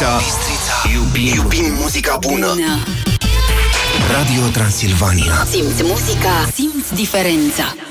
Bistrița. Iubim muzica bună. Radio Transilvania. Simți muzica, simți diferența.